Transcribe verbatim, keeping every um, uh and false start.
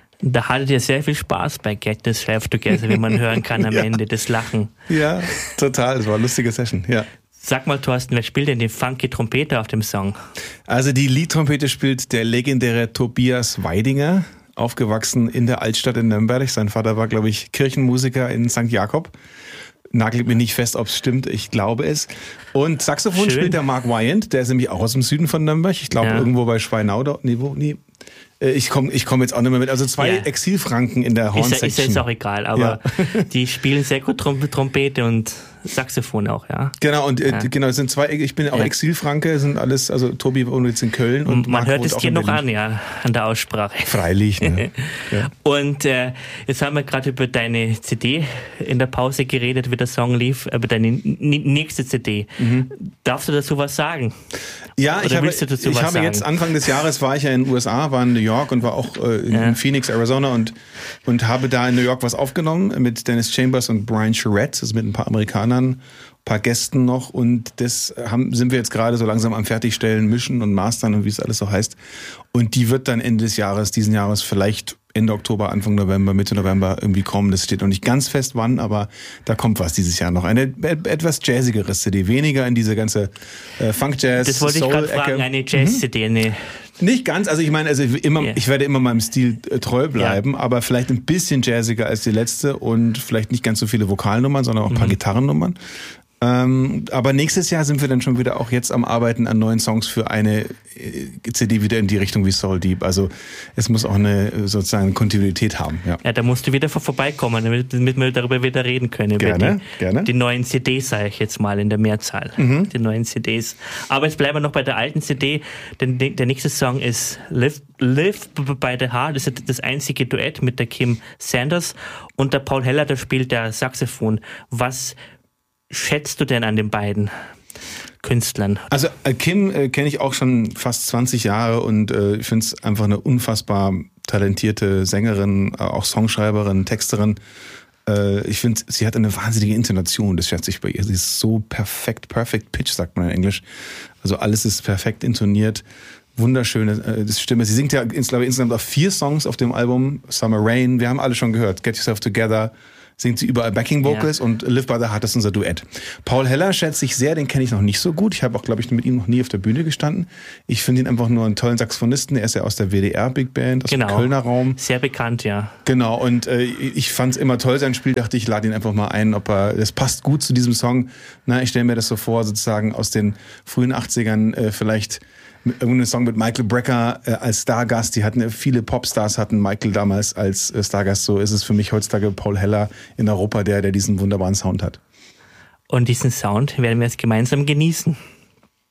Da hattet ihr sehr viel Spaß bei Get This Life Together, wie man hören kann am ja. Ende, das Lachen. Ja, total, es war eine lustige Session, ja. Sag mal, Thorsten, wer spielt denn die funky Trompete auf dem Song? Also die Leadtrompete spielt der legendäre Tobias Weidinger, aufgewachsen in der Altstadt in Nürnberg. Sein Vater war, glaube ich, Kirchenmusiker in Sankt Jakob. Nagelt mir nicht fest, ob es stimmt, ich glaube es. Und Saxophon Schön. spielt der Mark Wyant, der ist nämlich auch aus dem Süden von Nürnberg. Ich glaube ja. irgendwo bei Schweinau, da, nee, wo, nee. Ich komme ich komm jetzt auch nicht mehr mit. Also zwei ja. Exilfranken in der Horn-Section. Ist, ist jetzt auch egal, aber ja. die spielen sehr gut Trompete und Saxophon auch, ja. Genau, und äh, ja. genau, es sind zwei, ich bin auch ja. Exilfranke, sind alles, also Tobi wohnt jetzt in Köln. Und man Marc hört es dir noch an, ja, an der Aussprache. Freilich, ne? ja. Und äh, jetzt haben wir gerade über deine C D in der Pause geredet, wie der Song lief, über deine n- nächste C D. Mhm. Darfst du dazu was sagen? Ja, Oder ich habe, ich habe jetzt Anfang des Jahres war ich ja in den U S A, war in New York und war auch äh, in ja. Phoenix, Arizona und, und habe da in New York was aufgenommen mit Dennis Chambers und Brian Charette, also mit ein paar Amerikanern, ein paar Gästen noch und das haben, sind wir jetzt gerade so langsam am Fertigstellen, Mischen und Mastern und wie es alles so heißt. Und die wird dann Ende des Jahres, diesen Jahres vielleicht Ende Oktober, Anfang November, Mitte November irgendwie kommen. Das steht noch nicht ganz fest wann, aber da kommt was dieses Jahr noch. Eine etwas jazzigere C D, weniger in diese ganze äh, Funk-Jazz, Das wollte ich gerade fragen, eine Jazz-C D, mhm. eine... Nicht ganz, also ich meine, also immer, yeah. ich werde immer meinem Stil äh, treu bleiben, ja. aber vielleicht ein bisschen jazziger als die letzte und vielleicht nicht ganz so viele Vokalnummern, sondern auch ein paar mhm. Gitarrennummern. Ähm, aber nächstes Jahr sind wir dann schon wieder auch jetzt am Arbeiten an neuen Songs für eine äh, C D wieder in die Richtung wie Soul Deep. Also es muss auch eine sozusagen Kontinuität haben. Ja, ja da musst du wieder vor, vorbeikommen, damit, damit wir darüber wieder reden können. Gerne, über die, gerne. Die neuen C Ds, sage ich jetzt mal in der Mehrzahl. Mhm. Die neuen C Ds. Aber jetzt bleiben wir noch bei der alten C D, denn der nächste Song ist Live, Live by the Heart. Das ist das einzige Duett mit der Kim Sanders und der Paul Heller, der spielt der Saxophon. Was schätzt du denn an den beiden Künstlern? Also äh, Kim äh, kenne ich auch schon fast zwanzig Jahre und äh, ich finde es einfach eine unfassbar talentierte Sängerin, äh, auch Songschreiberin, Texterin. Äh, ich finde, sie hat eine wahnsinnige Intonation, das schätze ich bei ihr. Sie ist so perfekt, perfect pitch, sagt man in Englisch. Also alles ist perfekt intoniert. Wunderschöne äh, Stimme. Sie singt ja, ich glaube, insgesamt auf vier Songs auf dem Album. Summer Rain, wir haben alle schon gehört. Get Yourself Together. Singt sie überall Backing Vocals ja. und Live by the Heart ist unser Duett. Paul Heller schätze ich sehr, den kenne ich noch nicht so gut. Ich habe auch, glaube ich, mit ihm noch nie auf der Bühne gestanden. Ich finde ihn einfach nur einen tollen Saxophonisten. Er ist ja aus der W D R Big Band, aus genau. dem Kölner Raum. Sehr bekannt, ja. Genau, und äh, ich fand es immer toll, sein Spiel. Dachte ich, lade ihn einfach mal ein, ob er, das passt gut zu diesem Song. Na, ich stelle mir das so vor, sozusagen aus den frühen achtzigern äh, vielleicht irgendeinen Song mit Michael Brecker äh, als Stargast. Die hatten viele Popstars, hatten Michael damals als äh, Stargast. So ist es für mich heutzutage Paul Heller in Europa, der, der diesen wunderbaren Sound hat. Und diesen Sound werden wir jetzt gemeinsam genießen.